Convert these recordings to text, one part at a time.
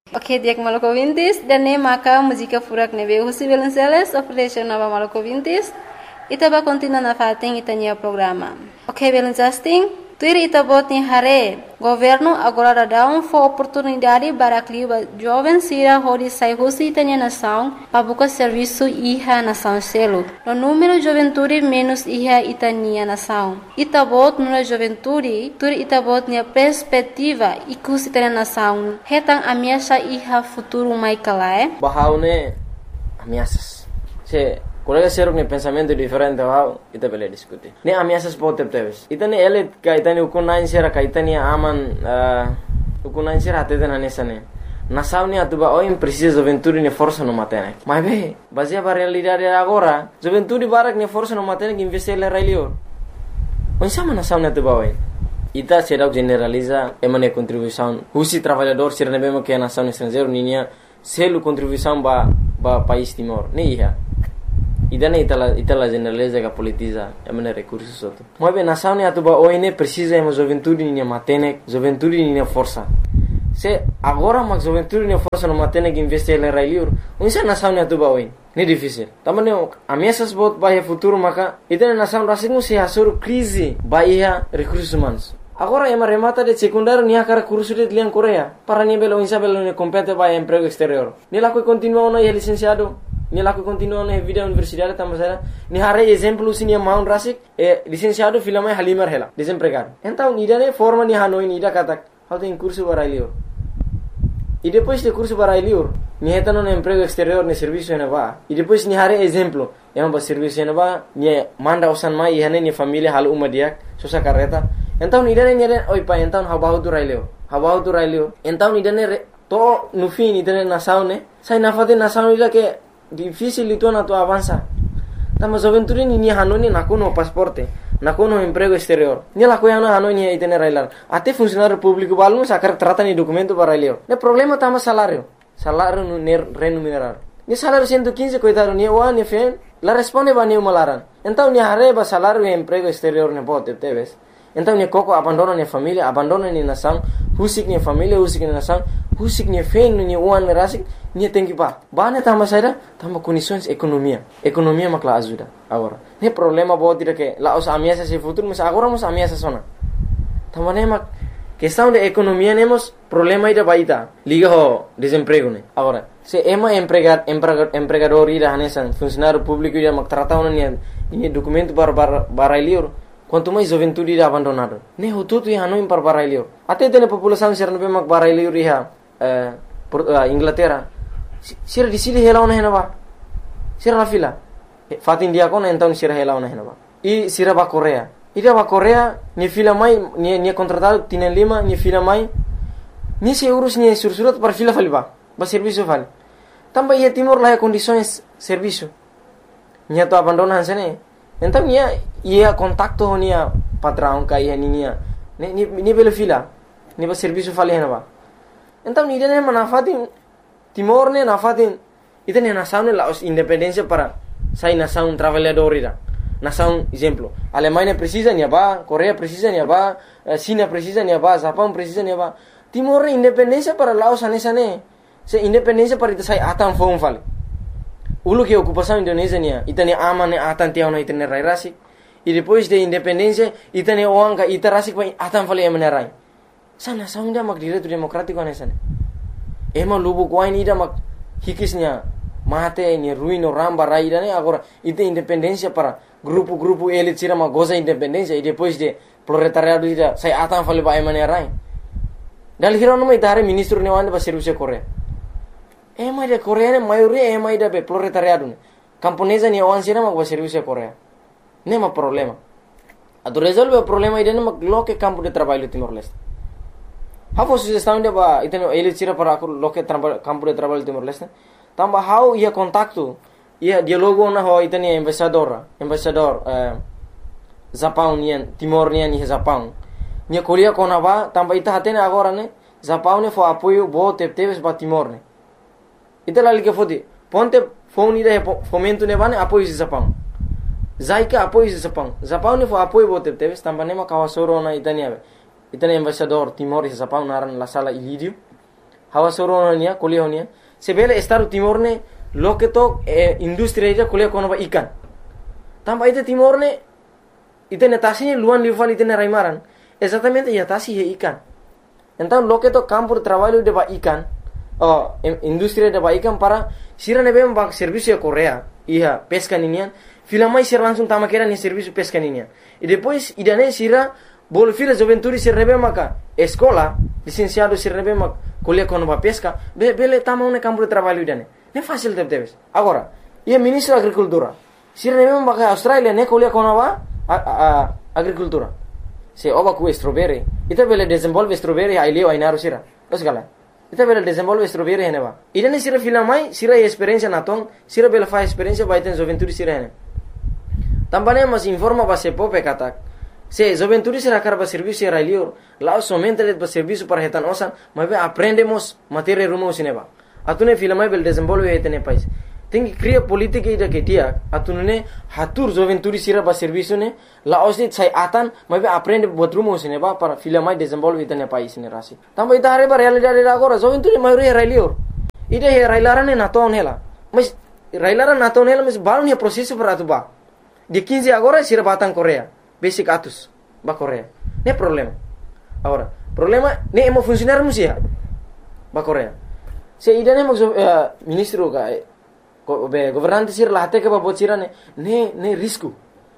Ok, dia que maluco vintis, dan ne maka música furak ne veio José Belenceles, oferece nova maluco vintis, itaba continua na fating itania programa. Ok, Belenceles, tuir itabot ni hare, governo agora dá oportunidade para que jovens sira hori sai José itania nação, para buscar serviço iha nação selo. No número juventude menos iha itania nação. Itabot no juventude, tuir itabot ni perspectiva ikus itania nação. Hetang ameaça iha futuro mai kalae. Bahaune ameaças. Colega seruk ne pensamento diferente wow ita bele diskuti. Ne ameaças pode ter. Itane ele kaitani ukunain sera kaitani aman ukunain sera atete na nesane. Nação ne atuba oi precisa juventude ne força no matene. Mas be, baseia para realidade agora, juventude barak ne força no matene que investir le railio. Onsama nação ne atuba oi. Ita será generaliza emane contribuição. Husi trabalhador sera ne bema que nação estrangeiro ninia selu contribuição ba país Timor. Ne ia. Idane itala generaliza que politiza emane recursos outro. Mas bem, nação ne atuba oi ne precisa ema juventude ninia matene, juventude ninia força. Se agora mas juventude ne força no matene que investir le railio. Unsa nação ne atuba oi. Ne difícil. Tamane ameaças bot bahia futuro maka itane nação rasingu se hasur crise bahia recursos humanos. Agora ema remata de secundário nia cara curso de lian Coreia. Para ni belo insa belo ne compete bahia emprego exterior. Ni la que continua no é licenciado. Ni la que continua na vida universidade também ni hare exemplo sini maun rasik licenciado filama halimar hela desempregado. Então idane forma ni hanoi ni ida katak. How tem curso para lior. E depois de curso para lior, ni hetano no emprego exterior ne serviço ne va. E depois ni hare exemplo, ema ba serviço ne va, ni manda osan mai e hane ni família hal uma diak, sosa carreta. Então idane ni oi pa então habahu tu railio. Então idane to no fim idane nação ne, sai na fate nação ida que difícil itu na tu avança. Tama juventude ni hanoni nakuno pasporte. Nakuno emprego exterior. Ni la coisa não hanoi itene railar. Até funcionário público balmo sacar trata ni documento para railio. Ne problema tama salário. Salário no remunerado. Ni salário 115 coitado ni wa ni fen. La responde ba ni malaran. Então ni arreba salário e emprego exterior ne pode teves. Então ni coco abandona ni família, abandona ni nação, husik ni família, husik ni nação, husik ni fen ni uan rasik ni tem que ba. Ba ne tama saída, tama condições economia. Economia makla ajuda agora. Ne problema pode dire que la os ameaças se futuro, mas agora nos ameaças sona. Tama ne mak questão de economia nemos problema ida baita. Liga ho desemprego ne. Agora, se ema empregador ida hanesan funcionário público ida mak trata ni documento para lior. Quanto mais juventude ida abandonado. Ne ho tudo ia não para baralho. Até tem população ser não mak baralho riha Inglaterra. Sira di sili hela ona henaba. Sira la fila. Fat India kon então sira hela ona henaba. E sira ba Coreia. Ida ba Coreia ni fila mai ni contratado tienen lima ni fila mai. Ni se urus ni sursurat para fila faliba. Ba serviço vale. Também ia Timor lá condições serviço. Nia to abandonan sene. Então ia contacto nia patrão kai nia. Ni belo fila. Ni ba serviço vale henaba. Então ni dene manafatin Timor ne nafatin itene nação ne la independência para sai nação trabalhador ida. Nação exemplo, Alemanha precisa ni ba, Coreia precisa ni ba, China precisa ni ba, Japão precisa ni ba. Timor independência para Laos anesane. Se independência para ita sai atan fon fale. Ulu que ocupação Indonésia nia, itane aman atan tiao na itane rai rasik. E depois de independência itane oanga ita rasik pa atan fale emenerai. Sana saunda mak direito democrático anesane. Ema lubu kuain ida mak hikisnya mate ni ruino ramba raida ne agora ite independência para grupo elite sira mak goza independência e depois de proletariado ida sai atan fale ba emenerai. Dal hiro no mai dare ministro ne wande ba serviço Coreia. Ema ida Coreia ne maioria ema ida be proletariado ne. Camponesa ni wan sira mak ba serviço Coreia. Nema problema. Ado resolve o problema ida ne mak loke campo de trabalho Timor-Leste. How sugestão de ba iteno ele tira para loke campo de trabalho Timor-Leste. Tamba how ia contacto ia dialogo na ho iteni embaixador Japão nian Timor nian ni Japão. Nia kolia kona ba tamba ita hatene agora ne Japão ne fo apoio bo teves ba Timor ne. Ita lali que fodi ponte phone ida fomento ne bane apoio de Japão. Zaika apoio de Japão. Japão ne fo apoio bo teves tamba ne ma kawasoro na itani embaixador Timor e Japão naran la sala Ilírio. hawa soronia kuliah sebele Estado Timor ne loke to industri ida kuliah kono ba ikan tamba ite Timor ne ite netasi luan liuvan ite raimaran exatamente ya tasi he ikan então loke to campo de trabalho de ba ikan industri de ba ikan para sira nebe ba serviço Korea ia pesca ninian filamai sira langsung tama kera ni serviço pesca ninian e depois idane sira bol fila juventude sira nebe maka escola licenciado sira nebe mak kuliah kono ba pesca bele tama un campo de trabalho idane ne fácil debes agora ia ministro agricultura sira nebe maka Australia ne kuliah kono ba agricultura se oba ku strawberry ita bele desenvolve strawberry ai leo ai naru sira os gala ita bele desenvolve strawberry heneba idane sira filamai sira experiência naton sira bele fa experiência ba iten juventude sira hene tambane mas informa ba se pope katak se juventude sira karba serviço era leo lá somente le ba serviço para hetan osan mas aprendemos matéria rumo sineba atune filamai bele desenvolve etene país tem que criar política ida que dia atune hatur juventude sira ba serviço ne la osni sai atan mas aprende buat rumo sineba para filamai desenvolve etene país ne rasi tamba ita hare ba realidade agora juventude maioria era leo ida he railarane naton hela mas railaran naton hela mas balon he processo para tu ba de 15 agora sira batang Korea basic atus ba Korea ne problema agora problema ne emo funcionar musia ba Korea se ida ne mo ministro ga governante sir lahte ke ba bocira ne risco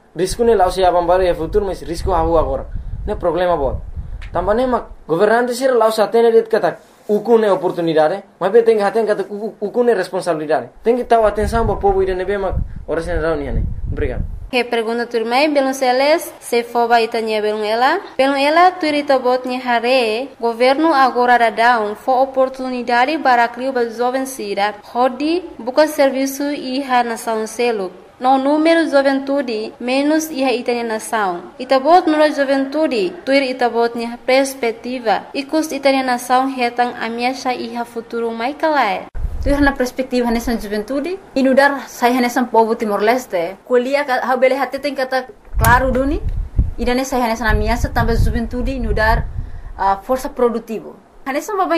ne lao se abambare e futuro mas risco havu agora ne problema bot tambane ma governante sir lao satene det kata ukune oportunidade mas be tem haten kata ukune responsabilidade tem que tahu atenção ba povo ida ne be ma ora sen rauni ne obrigado. Que pergunta turmai belum seles se foba itanya belum ela turita botnya hare governo agora dadão fo oportunidade para criar ba jovem sira hodi buka serviço iha nação selo no número juventude menos iha itanya nação itabot nura juventude tuir itabotnya perspectiva ikus itanya nação hetang amiasha iha futuro mai kalai. Tu na perspektiva nessa juventude inudar saya nessa povo Timor-Leste kuliah ha bele hate tem kata claro duni idane saya nessa na minha também juventude inudar força produtivo nessa baba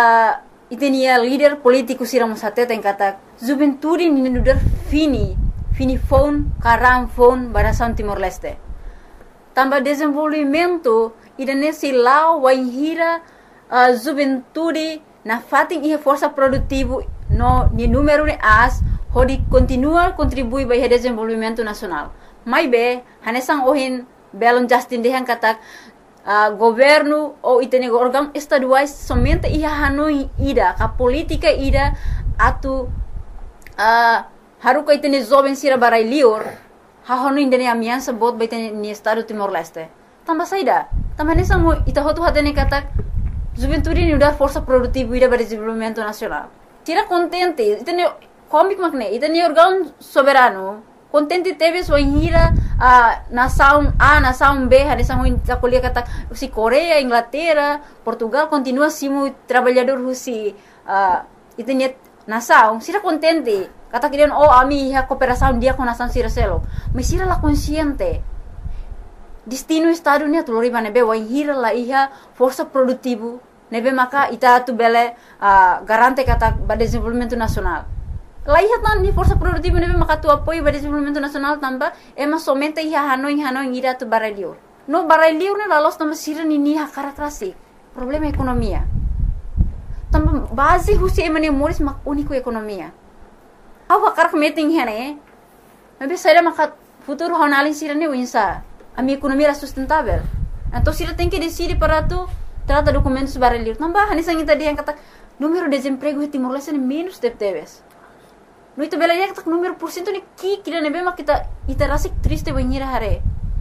itenia líder político sira musate tem kata juventude inudar fini phone karam phone barasan Timor-Leste também desenvolvimento idane silau waihira juventude na fating ia força produtivo no ni número de as hodi continua contribui para o desenvolvimento nacional mai be hanesang ohin belon Justin dehan katak governo ou itene órgão estaduais somente ia hanoi ida ka política ida atu haruka itene jovem sira barai lior ha honu indene amiansa bot baitene ni estado Timor-Leste tamba saida tamba hanesang ita hotu hatene katak juventude ni udar força produtiva ida para desenvolvimento nacional tira contente itene comic makne itene órgão soberano contente teve sua hira nação A nação B hanesang ita kuliah kata si Korea Inglaterra Portugal continua simu trabalhador husi itene nação sira contente kata kirian ami ha cooperação dia com nação sira selo mas sira la consciente destino estado ni atulori nebe wa hira la iha força produtivo nebe maka ita tu bele garante kata ba desenvolvimento nacional la iha tan ni força produtivo nebe maka tu apoio ba desenvolvimento nacional tamba ema somente iha hanoi ira tu barelio no barelio ne la los tamba sira ni ha karakrasi problema ekonomia tamba base husi emane moris mak unico ekonomia awa karak meeting hene nebe saira maka futuro honalin sira ne winsa a minha economia era sustentável. Então, se ele tem que decidir para tu trata documentos barulhos, não vai. Nessa gente dia kata número de desemprego em Timor-Leste é menos de teves. No itu bela dia kata número por cento ni kira nebe mak kita rasa triste banhir hare.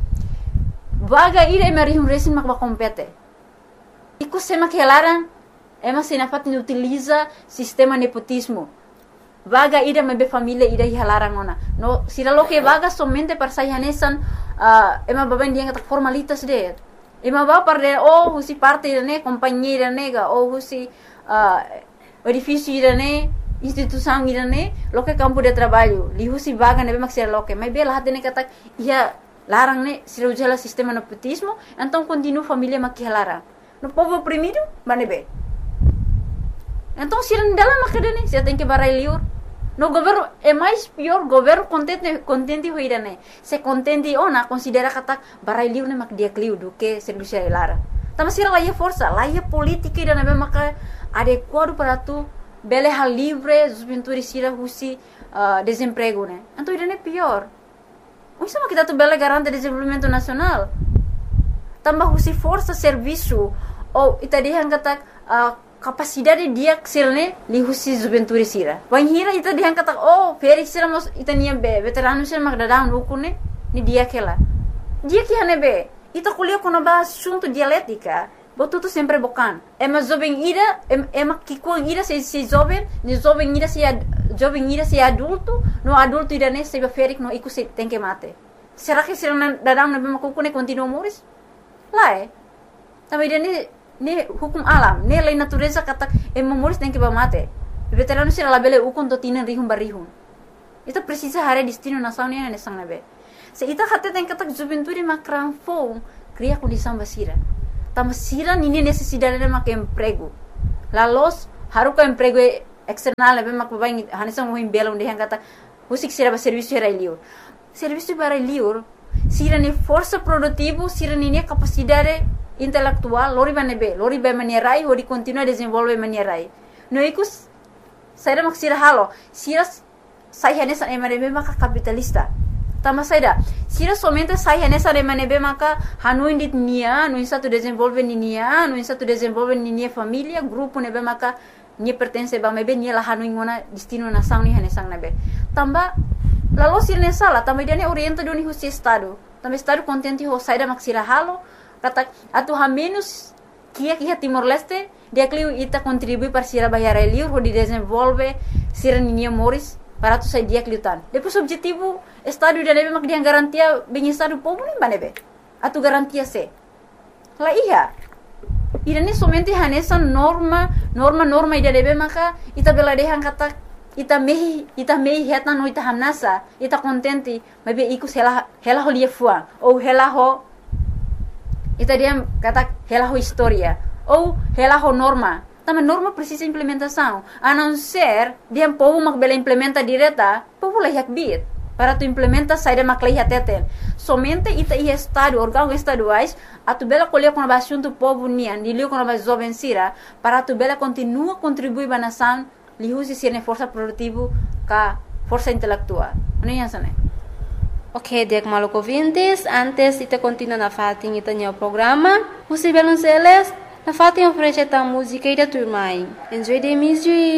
Vaga ira emerihum resin mak kompete. Iku sema kelaran ema sinafat ni utiliza sistema nepotismo. Vaga ida mebe família ida hilarang ona. No sira lo que vaga somente para sayanesan ema baben dia kata formalitas de. Ema ba para husi parte ne companhia nega ou husi edifício ne instituição ne lo que campo de trabalho. Li husi vaga nebe mak sira lo que mebe lah ne kata ia larang ne sira ujala sistema nepotismo, então continua família mak hilarang. No povo oprimido, manebe. Então, se não dela macadane, você tem que barai liur. No governo é mais pior, governo contente hoira né. Se contente ona considera kata barai liur né mak dia kliu do que serviço lara. Tama sira lá força, lá política ida né maka adequado para tu bele hal livre, os pintores sira husi desemprego né. Então ida né pior. Isso mas kita tu bele garante desenvolvimento nacional. Tambah husi força serviço ou ita dia kata capacidade dia sirne li husi juventude sira. Wan hira ita dia kata feri sira mos ita nia be veterano sira mak dadang ukune ni dia kela. Dia que hane be ita kuliah kono ba assunto dialética. Botu tu sempre bokan. Ema jovem ira ema kikuang ira se jovem, ni jovem ira se adulto, no adulto ira ne se ferik no iku se tem que mate. Será que sira dadang na be makukune continua moris? Lá também ne hukum alam, ne lei natureza kata memoris tem que mate. Veterano sira labele ukon to tinan rihun barihun. Ita precisa hare destino nação ne ne sang nabe. Se ita hatte tem kata juventude makran fo cria condição basira. Tama sira nini necessidade de mak emprego. La los haruka emprego external nabe mak babai hanisang mo himbela onde hang kata usik sira ba serviço era liur. Serviço para liur sira ne força produtivo, sira ne capacidade intelectual, lori ba manierai, hori continua desenvolve manierai. No ikus, saya mak sira halo, sira saya nessa emanebe maka capitalista. Tama saida, sira somente saya nessa emanebe maka hanu indit nia, no insa tu desenvolve nia, no insa tu desenvolve nia família, grupo nebe maka nia pertence ba mebe nia la hanu ingona destino nação ni hanesang nebe. Tamba lalu sira nessa la, tamba dia ne orienta doni husi estado. Tamba estado contente ho saida mak sira halo. Kata atu ha menos kia Timor-Leste dia kliu ita contribui para sira bayar liur ho di desenvolve sira ninia moris para tu sai dia kliutan. Depois objetivo estado dia nebe mak dia garantia bem estado povo nem banebe. Atu garantia se. La iya. Ida ni somente hanesa norma ida nebe maka ita bela dehan kata ita mehi heta no ita hamnasa ita contente mebe ikus hela ho lia fuang ou hela ho ita dia kata hela ho historia ou hela ho norma. Também norma precisa implementação. A não ser dia povo mak bela implementa direta, povo lah yak bit. Para tu implementa saída mak lah teten. Somente ita ia estado órgãos estaduais a tu bela colher com a assunto povo nian, dilio com a jovem sira, para tu bela continua contribuir ba nação, li usi sirne força produtivo ka força intelectual. Não é isso, né? Ok, dek maluco ouvintes, antes de continuar na fatin ita o programa, Usi Belunceles, na fatin oferece a música e da turma. Enjoy the music.